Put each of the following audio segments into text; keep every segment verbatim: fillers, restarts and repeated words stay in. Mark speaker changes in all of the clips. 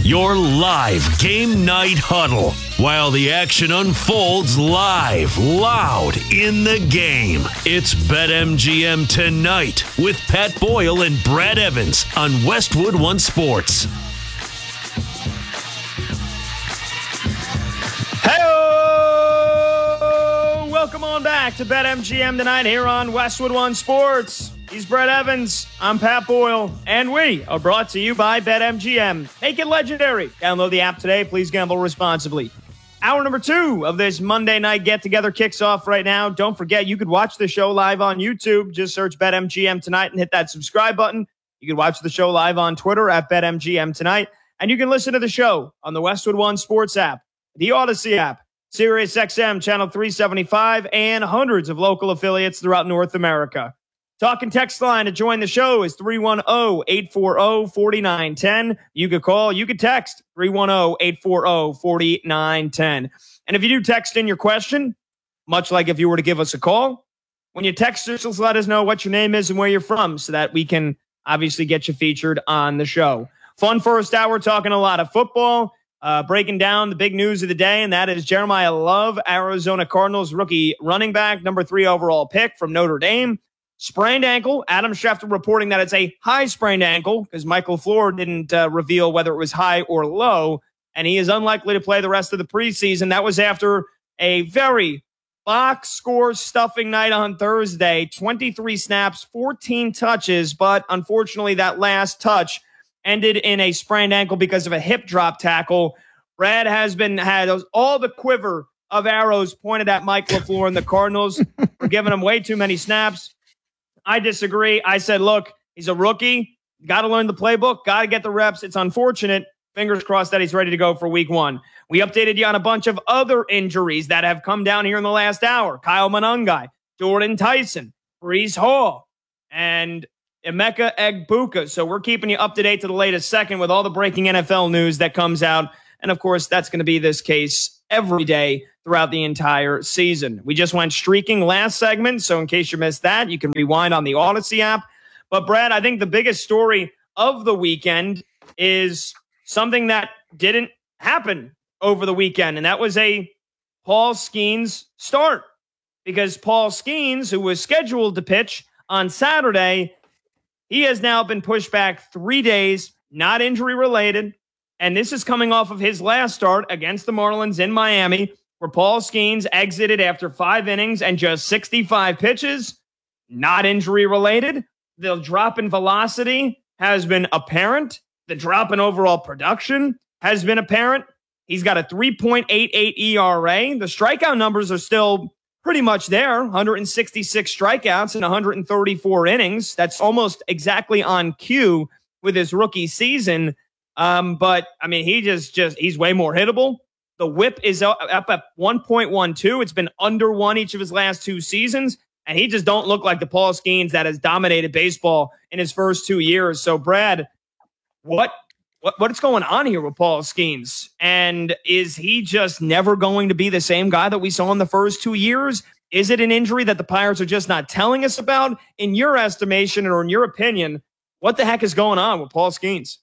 Speaker 1: your live game night huddle, while the action unfolds live, loud in the game. It's BetMGM Tonight with Pat Boyle and Brad Evans on Westwood One Sports.
Speaker 2: Hey, welcome on back to BetMGM Tonight here on Westwood One Sports. He's Brad Evans, I'm Pat Boyle, and we are brought to you by BetMGM. Make it legendary. Download the app today. Please gamble responsibly. Hour number two of this Monday night get-together kicks off right now. Don't forget, you could watch the show live on YouTube. Just search BetMGM Tonight and hit that subscribe button. You can watch the show live on Twitter at BetMGM Tonight. And you can listen to the show on the Westwood One Sports app, the Odyssey app, SiriusXM Channel three seventy-five, and hundreds of local affiliates throughout North America. Talk and text line to join the show is three one zero, eight four zero, four nine one zero. You could call, you could text three one zero, eight four zero, four nine one zero. And if you do text in your question, much like if you were to give us a call, when you text us, just let us know what your name is and where you're from so that we can obviously get you featured on the show. Fun first hour, talking a lot of football, uh, breaking down the big news of the day, and that is Jeremiah Love, Arizona Cardinals rookie running back, number three overall pick from Notre Dame. Sprained ankle. Adam Schefter reporting that it's a high sprained ankle because Michael LaFleur didn't uh, reveal whether it was high or low, and he is unlikely to play the rest of the preseason. That was after a very box score stuffing night on Thursday. twenty-three snaps, fourteen touches, but unfortunately that last touch ended in a sprained ankle because of a hip drop tackle. Brad has been had those, all the quiver of arrows pointed at Mike LaFleur and the Cardinals for giving him way too many snaps. I disagree. I said, look, he's a rookie. Got to learn the playbook. Got to get the reps. It's unfortunate. Fingers crossed that he's ready to go for week one. We updated you on a bunch of other injuries that have come down here in the last hour. Kyle Monangai, Jordan Tyson, Breece Hall, and Emeka Egbuka. So we're keeping you up to date to the latest second with all the breaking N F L news that comes out. And, of course, that's going to be this case every day throughout the entire season. We just went streaking last segment, so in case you missed that, you can rewind on the Odyssey app. But, Brad, I think the biggest story of the weekend is something that didn't happen over the weekend, and that was a Paul Skeens start. Because Paul Skeens, who was scheduled to pitch on Saturday, he has now been pushed back three days, not injury-related. And this is coming off of his last start against the Marlins in Miami, where Paul Skeens exited after five innings and just sixty-five pitches, not injury-related. The drop in velocity has been apparent. The drop in overall production has been apparent. He's got a three point eight eight E R A. The strikeout numbers are still pretty much there, one hundred sixty-six strikeouts in one hundred thirty-four innings. That's almost exactly on cue with his rookie season. Um, but, I mean, he just, just he's way more hittable. The whip is up at one point one two. It's been under one each of his last two seasons. And he just don't look like the Paul Skeens that has dominated baseball in his first two years. So, Brad, what, what what's going on here with Paul Skeens? And is he just never going to be the same guy that we saw in the first two years? Is it an injury that the Pirates are just not telling us about? In your estimation or in your opinion, what the heck is going on with Paul Skeens?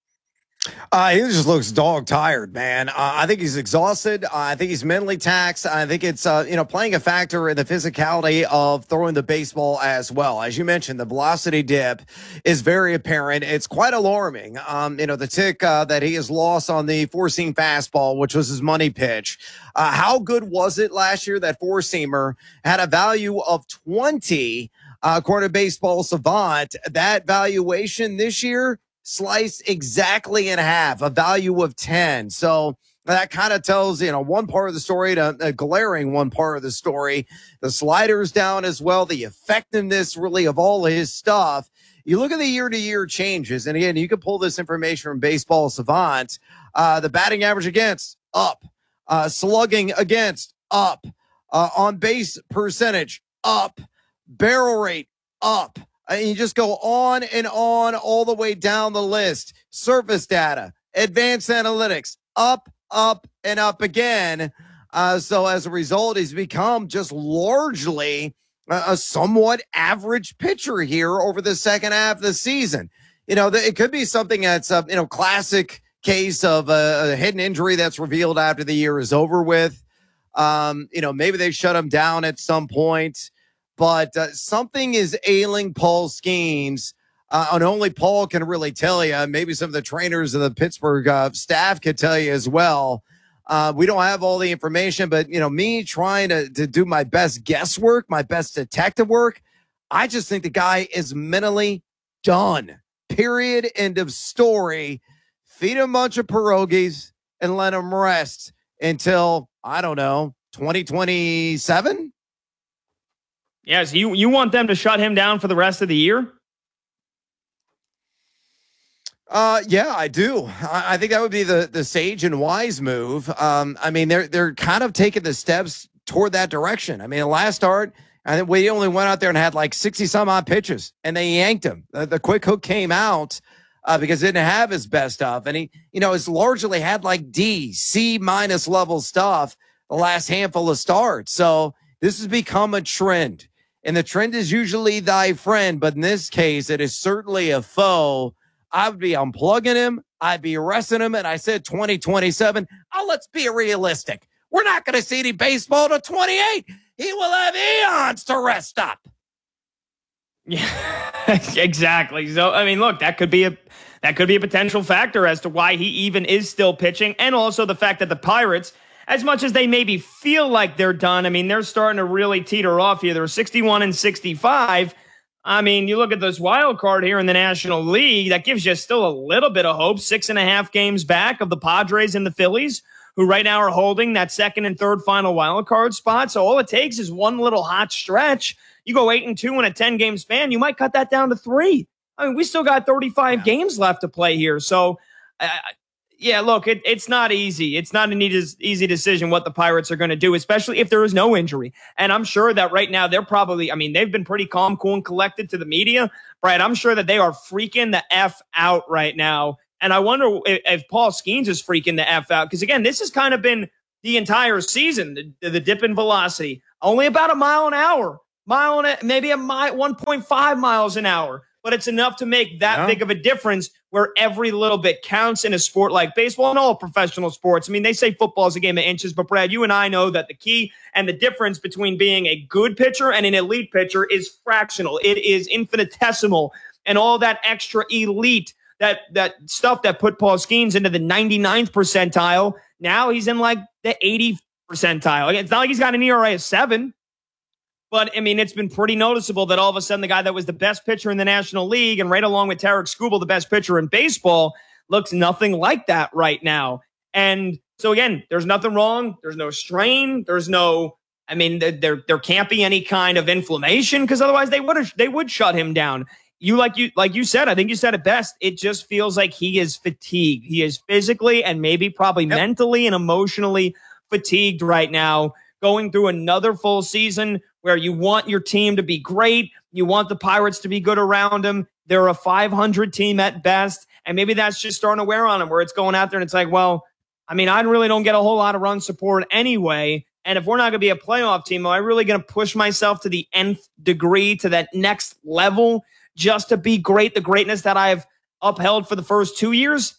Speaker 3: Uh, he just looks dog tired, man. Uh, I think he's exhausted. Uh, I think he's mentally taxed. I think it's, uh, you know, playing a factor in the physicality of throwing the baseball as well. As you mentioned, the velocity dip is very apparent. It's quite alarming. Um, you know, the tick uh, that he has lost on the four-seam fastball, which was his money pitch. Uh, how good was it last year? That four-seamer had a value of twenty, uh, according to Baseball Savant. That valuation this year sliced exactly in half, a value of ten. So that kind of tells, you know, one part of the story, to a glaring one part of the story. The slider's down as well, the effectiveness really of all his stuff. You look at the year-to-year changes, and again, you can pull this information from Baseball Savant. Uh, the batting average against, up. Uh, slugging against, up. Uh, on base percentage, up. Barrel rate, up. And you just go on and on all the way down the list. Surface data, advanced analytics, up, up, and up again. Uh, so as a result, he's become just largely a, a somewhat average pitcher here over the second half of the season. You know, the, it could be something that's, uh, you know, classic case of a, a hidden injury that's revealed after the year is over with. Um, you know, maybe they shut him down at some point, but uh, something is ailing Paul Skeens, uh, and only Paul can really tell you. Maybe some of the trainers of the Pittsburgh uh, staff could tell you as well. Uh, we don't have all the information, but, you know, me trying to, to do my best guesswork, my best detective work, I just think the guy is mentally done. Period. End of story. Feed him a bunch of pierogies and let him rest until, I don't know, twenty twenty-seven?
Speaker 2: Yes, you, you want them to shut him down for the rest of the year?
Speaker 3: Uh, yeah, I do. I, I think that would be the, the sage and wise move. Um, I mean, they're they're kind of taking the steps toward that direction. I mean, the last start, I think we only went out there and had like sixty some odd pitches, and they yanked him. The, the quick hook came out uh, because it didn't have his best stuff, and he, you know, has largely had like D, C minus level stuff the last handful of starts. So this has become a trend, and the trend is usually thy friend, but in this case, it is certainly a foe. I would be unplugging him. I'd be arresting him. And I said twenty twenty-seven. Oh, let's be realistic. We're not going to see any baseball to twenty-eight. He will have eons to rest up.
Speaker 2: Yeah, exactly. So, I mean, look, that could be a that could be a potential factor as to why he even is still pitching. And also the fact that the Pirates, as much as they maybe feel like they're done, I mean, they're starting to really teeter off here. They're sixty-one and sixty-five. I mean, you look at this wild card here in the National League, that gives you still a little bit of hope. Six and a half games back of the Padres and the Phillies, who right now are holding that second and third final wild card spot. So all it takes is one little hot stretch. You go eight and two in a ten game span, you might cut that down to three. I mean, we still got thirty-five yeah. games left to play here. So, uh, yeah, look, it, it's not easy. It's not an easy, easy decision what the Pirates are going to do, especially if there is no injury. And I'm sure that right now they're probably, I mean, they've been pretty calm, cool, and collected to the media. Brad, I'm sure that they are freaking the F out right now. And I wonder if, if Paul Skeens is freaking the F out. Because, again, this has kind of been the entire season, the, the dip in velocity. Only about a mile an hour. Mile and maybe a mile, one point five miles an hour. But it's enough to make that yeah. big of a difference where every little bit counts in a sport like baseball and all professional sports. I mean, they say football is a game of inches, but Brad, you and I know that the key and the difference between being a good pitcher and an elite pitcher is fractional. It is infinitesimal, and all that extra elite, that that stuff that put Paul Skeens into the ninety-ninth percentile, now he's in like the eightieth percentile. It's not like he's got an E R A of seven. But, I mean, it's been pretty noticeable that all of a sudden the guy that was the best pitcher in the National League and right along with Tarek Skubal, the best pitcher in baseball, looks nothing like that right now. And so, again, there's nothing wrong. There's no strain. There's no, I mean, there there can't be any kind of inflammation because otherwise they would they would shut him down. You like you like you said, I think you said it best. It just feels like he is fatigued. He is physically and maybe probably yep. mentally and emotionally fatigued right now, going through another full season where you want your team to be great. You want the Pirates to be good around them. They're a five hundred team at best. And maybe that's just starting to wear on them where it's going out there and it's like, well, I mean, I really don't get a whole lot of run support anyway. And if we're not going to be a playoff team, am I really going to push myself to the nth degree, to that next level just to be great, the greatness that I've upheld for the first two years?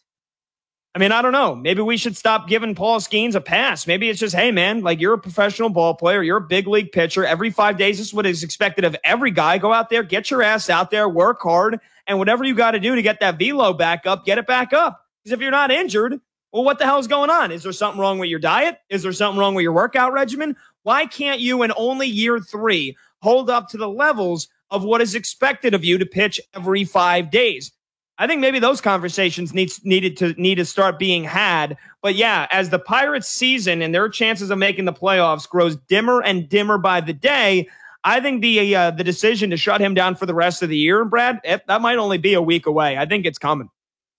Speaker 2: I mean, I don't know. Maybe we should stop giving Paul Skeens a pass. Maybe it's just, hey, man, like you're a professional ball player. You're a big league pitcher. Every five days, this is what is expected of every guy. Go out there, get your ass out there, work hard, and whatever you got to do to get that velo back up, get it back up. Because if you're not injured, well, what the hell is going on? Is there something wrong with your diet? Is there something wrong with your workout regimen? Why can't you in only year three hold up to the levels of what is expected of you to pitch every five days? I think maybe those conversations needs needed to need to start being had. But yeah, as the Pirates season and their chances of making the playoffs grows dimmer and dimmer by the day, I think the uh, the decision to shut him down for the rest of the year, Brad, it, that might only be a week away. I think it's coming.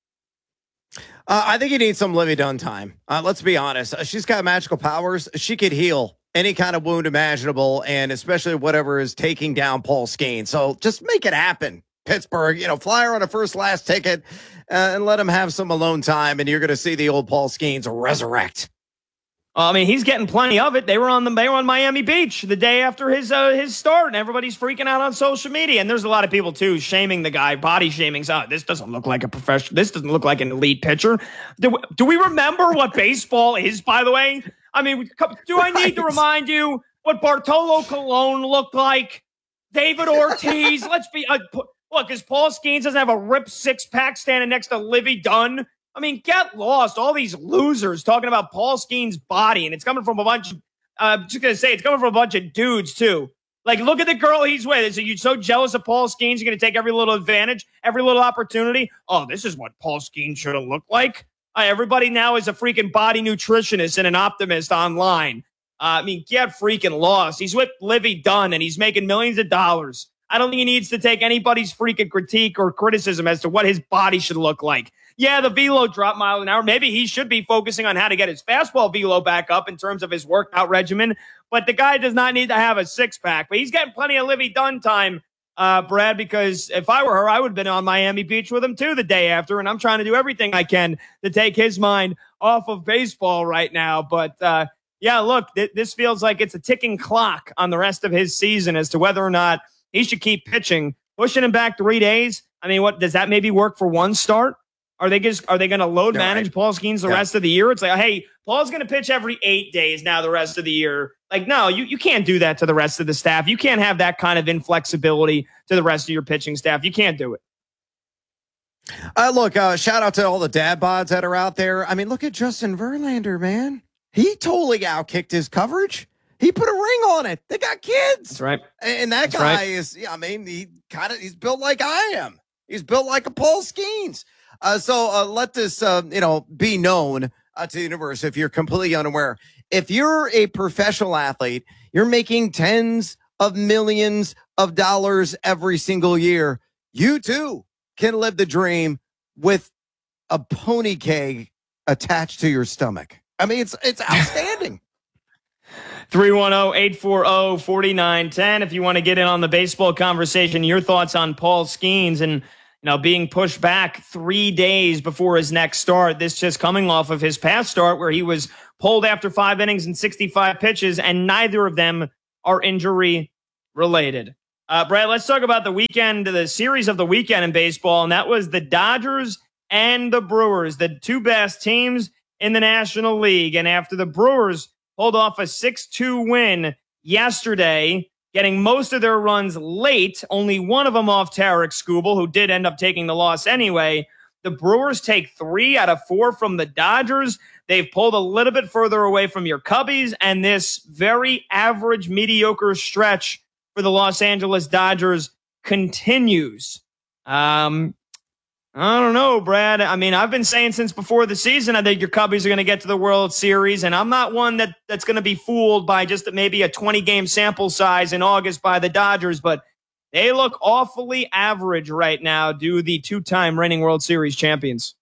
Speaker 3: Uh, I think he needs some Livy Dunn time. Uh, let's be honest. Uh, she's got magical powers. She could heal any kind of wound imaginable, and especially whatever is taking down Paul Skeens. So just make it happen. Pittsburgh, you know, flyer on a first last ticket uh, and let him have some alone time, and you're going to see the old Paul Skeens resurrect.
Speaker 2: I mean, he's getting plenty of it. They were on the they were on Miami Beach the day after his uh, his start, and everybody's freaking out on social media. And there's a lot of people too shaming the guy, body shaming. Oh, this doesn't look like a professional. This doesn't look like an elite pitcher. Do, do we remember what baseball is? By the way, I mean, do I need right. to remind you what Bartolo Colon looked like? David Ortiz. Let's be uh, look. Is Paul Skeens doesn't have a ripped six pack standing next to Livy Dunn? I mean, get lost. All these losers talking about Paul Skeens' body, and it's coming from a bunch of, uh, I'm just going to say, it's coming from a bunch of dudes, too. Like, look at the girl he's with. Are you so jealous of Paul Skeens, you're going to take every little advantage, every little opportunity? Oh, this is what Paul Skeens should have looked like. Uh, everybody now is a freaking body nutritionist and an optimist online. Uh, I mean, get freaking lost. He's with Livy Dunn, and he's making millions of dollars. I don't think he needs to take anybody's freaking critique or criticism as to what his body should look like. Yeah, the velo dropped mile an hour. Maybe he should be focusing on how to get his fastball velo back up in terms of his workout regimen. But the guy does not need to have a six-pack. But he's getting plenty of Livy Dunn time, uh, Brad, because if I were her, I would have been on Miami Beach with him, too, the day after. And I'm trying to do everything I can to take his mind off of baseball right now. But, uh, yeah, look, th- this feels like it's a ticking clock on the rest of his season as to whether or not he should keep pitching. Pushing him back three days, I mean, what does that maybe work for one start? Are they just are they going to load manage right. Paul Skeens the yeah. rest of the year? It's like, hey, Paul's going to pitch every eight days now the rest of the year. Like, no, you, you can't do that to the rest of the staff. You can't have that kind of inflexibility to the rest of your pitching staff. You can't do it.
Speaker 3: Uh, look, uh, shout out to all the dad bods that are out there. I mean, look at Justin Verlander, man. He totally outkicked his coverage. He put a ring on it. They got kids.
Speaker 2: That's right.
Speaker 3: And that
Speaker 2: That's
Speaker 3: guy
Speaker 2: right.
Speaker 3: is, yeah, I mean, he kind of, he's built like I am. He's built like a Paul Skeens. Uh, so uh, let this, uh, you know, be known uh, to the universe if you're completely unaware. If you're a professional athlete, you're making tens of millions of dollars every single year. You too can live the dream with a pony keg attached to your stomach. I mean, it's it's outstanding.
Speaker 2: three one zero, eight four zero, four nine one zero. If you want to get in on the baseball conversation, your thoughts on Paul Skeens and you know, being pushed back three days before his next start. This just coming off of his past start where he was pulled after five innings and sixty-five pitches, and neither of them are injury related. Uh, Brad, let's talk about the weekend, the series of the weekend in baseball, and that was the Dodgers and the Brewers, the two best teams in the National League. And after the Brewers pulled off a six two win yesterday, getting most of their runs late, only one of them off Tarek Skubal, who did end up taking the loss anyway. The Brewers take three out of four from the Dodgers. They've pulled a little bit further away from your Cubbies, and this very average, mediocre stretch for the Los Angeles Dodgers continues. Um, I don't know, Brad. I mean, I've been saying since before the season, I think your Cubbies are going to get to the World Series, and I'm not one that, that's going to be fooled by just maybe a twenty-game sample size in August by the Dodgers, but they look awfully average right now due to the two-time reigning World Series champions.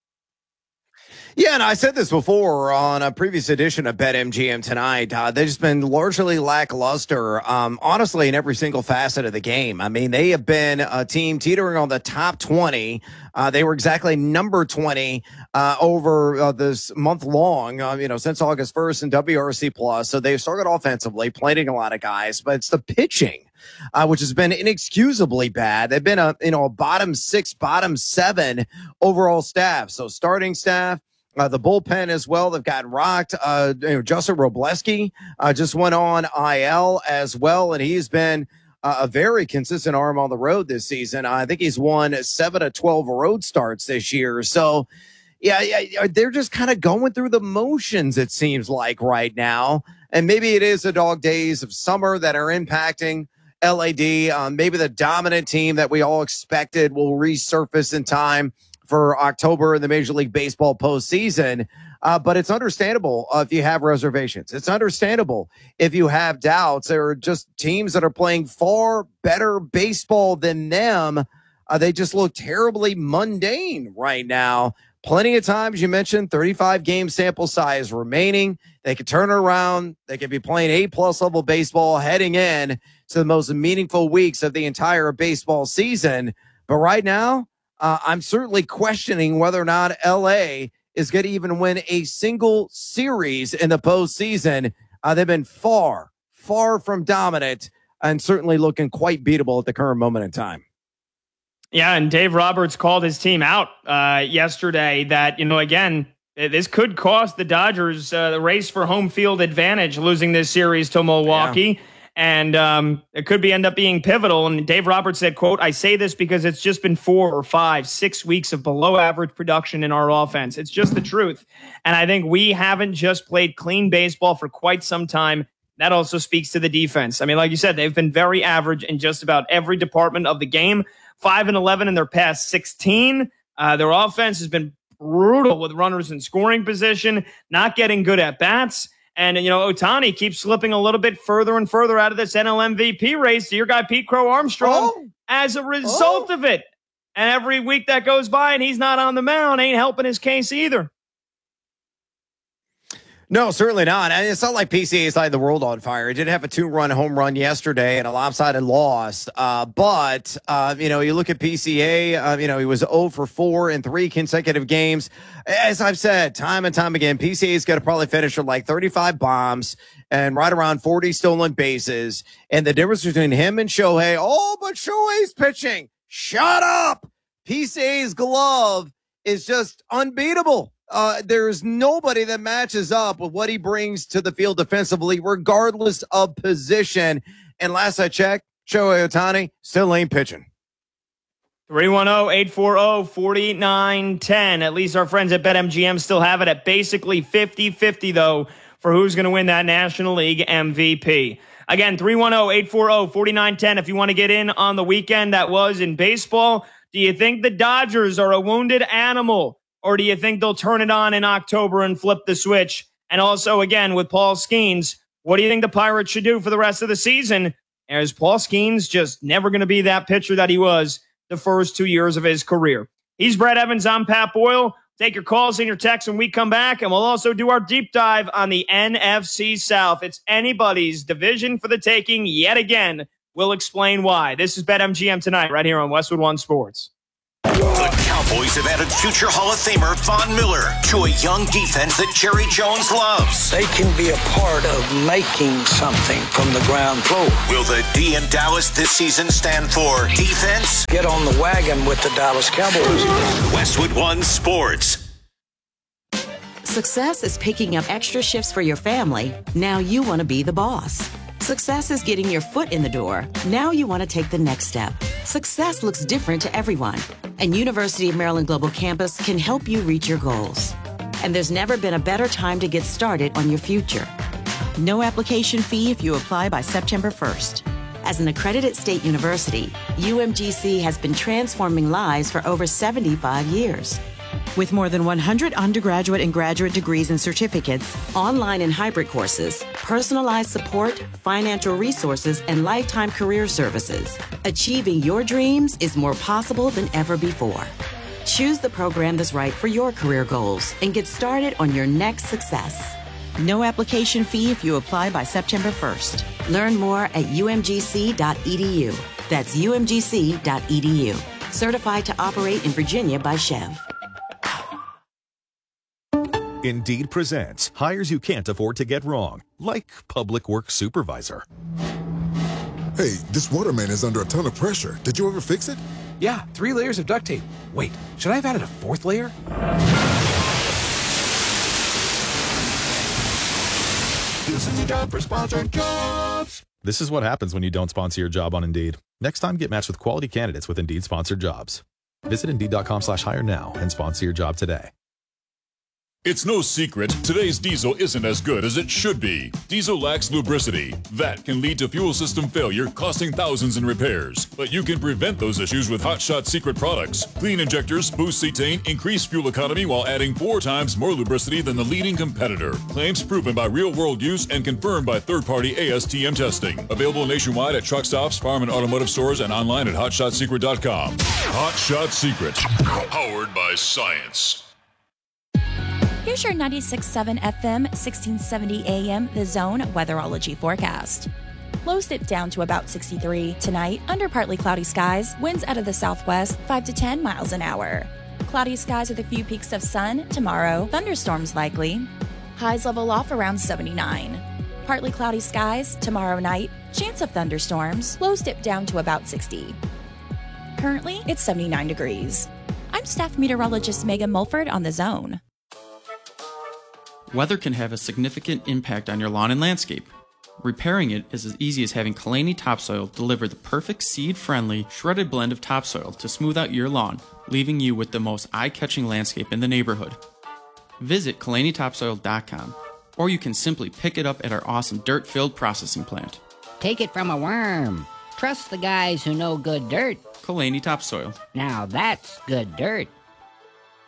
Speaker 3: Yeah, and I said this before on a previous edition of BetMGM Tonight. Uh, they've just been largely lackluster, um, honestly, in every single facet of the game. I mean, they have been a team teetering on the top twenty. Uh, they were exactly number twenty uh, over uh, this month long, uh, you know, since August first in W R C Plus. So they've started offensively, playing a lot of guys, but it's the pitching, uh, which has been inexcusably bad. They've been a, you know, a bottom six, bottom seven overall staff. So starting staff, Uh, the bullpen as well. They've gotten rocked. Uh, you know, Justin Robleski uh, just went on I L as well, and he's been uh, a very consistent arm on the road this season. I think he's won seven of twelve road starts this year. So, yeah, yeah they're just kind of going through the motions, it seems like, right now. And maybe it is the dog days of summer that are impacting L A D. Um, maybe the dominant team that we all expected will resurface in time for October in the Major League Baseball postseason. Uh, but it's understandable uh, if you have reservations. It's understandable if you have doubts. There are just teams that are playing far better baseball than them. Uh, they just look terribly mundane right now. Plenty of times, you mentioned thirty-five game sample size remaining. They could turn it around. They could be playing A-plus level baseball heading in to the most meaningful weeks of the entire baseball season. But right now, Uh, I'm certainly questioning whether or not L A is going to even win a single series in the postseason. Uh, they've been far, far from dominant and certainly looking quite beatable at the current moment in time.
Speaker 2: Yeah, and Dave Roberts called his team out uh, yesterday that, you know, again, this could cost the Dodgers uh, the race for home field advantage, losing this series to Milwaukee. Yeah. And um, it could be end up being pivotal. And Dave Roberts said, quote, "I say this because it's just been four or five, six weeks of below average production in our offense. It's just the truth. And I think we haven't just played clean baseball for quite some time. That also speaks to the defense. I mean, like you said, they've been very average in just about every department of the game. five and eleven in their past sixteen. Uh, their offense has been brutal with runners in scoring position, not getting good at bats. And, you know, Ohtani keeps slipping a little bit further and further out of this N L M V P race to your guy, Pete Crow Armstrong, oh. as a result oh. of it. And every week that goes by and he's not on the mound ain't helping his case either.
Speaker 3: No, certainly not. And it's not like P C A is lighting the world on fire. He did have a two-run home run yesterday and a lopsided loss. Uh, but, uh, you know, you look at P C A, uh, you know, he was oh for four in three consecutive games. As I've said time and time again, P C A is going to probably finish with like thirty-five bombs and right around forty stolen bases. And the difference between him and Shohei, oh, but Shohei's pitching. Shut up. P C A's glove is just unbeatable. Uh, there's nobody that matches up with what he brings to the field defensively, regardless of position. And last I checked, Shohei Ohtani still ain't pitching.
Speaker 2: three one zero, eight four zero, four nine one zero. At least our friends at BetMGM still have it at basically fifty-fifty, though, for who's going to win that National League M V P. Again, three one zero, eight four zero, four nine one zero. If you want to get in on the weekend that was in baseball, do you think the Dodgers are a wounded animal? Or do you think they'll turn it on in October and flip the switch? And also, again, with Paul Skeens, what do you think the Pirates should do for the rest of the season? Is Paul Skeens just never going to be that pitcher that he was the first two years of his career? He's Brett Evans. I'm Pat Boyle. Take your calls and your texts when we come back, and we'll also do our deep dive on the N F C South. It's anybody's division for the taking yet again. We'll explain why. This is BetMGM Tonight right here on Westwood One Sports.
Speaker 4: The Cowboys have added future Hall of Famer Von Miller to a young defense that Jerry Jones loves.
Speaker 5: They can be a part of making something from the ground floor.
Speaker 4: Will the D in Dallas this season stand for defense?
Speaker 5: Get on the wagon with the Dallas Cowboys.
Speaker 4: Westwood One Sports.
Speaker 6: Success is picking up extra shifts for your family. Now you want to be the boss. Success is getting your foot in the door. Now you want to take the next step. Success looks different to everyone, and University of Maryland Global Campus can help you reach your goals. And there's never been a better time to get started on your future. No application fee if you apply by September first. As an accredited state university, U M G C has been transforming lives for over seventy-five years. With more than one hundred undergraduate and graduate degrees and certificates, online and hybrid courses, personalized support, financial resources, and lifetime career services, achieving your dreams is more possible than ever before. Choose the program that's right for your career goals and get started on your next success. No application fee if you apply by September first. Learn more at U M G C dot E D U. That's U M G C dot E D U. Certified to operate in Virginia by Chev.
Speaker 7: Indeed presents hires you can't afford to get wrong, like public works supervisor.
Speaker 8: Hey, this waterman is under a ton of pressure. Did you ever fix it?
Speaker 9: Yeah, three layers of duct tape. Wait, should I have added a fourth layer?
Speaker 8: This is a job for sponsored jobs.
Speaker 7: This is what happens when you don't sponsor your job on Indeed. Next time, get matched with quality candidates with Indeed sponsored jobs. Visit Indeed.com slash hire now and sponsor your job today.
Speaker 10: It's no secret, today's diesel isn't as good as it should be. Diesel lacks lubricity. That can lead to fuel system failure, costing thousands in repairs. But you can prevent those issues with Hot Shot Secret products. Clean injectors, boost cetane, increase fuel economy while adding four times more lubricity than the leading competitor. Claims proven by real-world use and confirmed by third-party A S T M testing. Available nationwide at truck stops, farm and automotive stores, and online at hot shot secret dot com. Hot Shot Secret, powered by science.
Speaker 11: Here's your ninety-six point seven F M, sixteen seventy A M, The Zone weatherology forecast. Lows dip down to about sixty-three. Tonight, under partly cloudy skies, winds out of the southwest, five to ten miles an hour. cloudy skies with a few peaks of sun. Tomorrow, thunderstorms likely. Highs level off around seventy-nine. Partly cloudy skies. Tomorrow night, chance of thunderstorms. Lows dip down to about sixty. Currently, it's seventy-nine degrees. I'm staff meteorologist Megan Mulford on The Zone.
Speaker 12: Weather can have a significant impact on your lawn and landscape. Repairing it is as easy as having Kalani Topsoil deliver the perfect seed-friendly, shredded blend of topsoil to smooth out your lawn, leaving you with the most eye-catching landscape in the neighborhood. Visit Kalani Topsoil dot com, or you can simply pick it up at our awesome dirt-filled processing plant.
Speaker 13: Take it from a worm. Trust the guys who know good dirt.
Speaker 12: Kalani Topsoil.
Speaker 13: Now that's good dirt.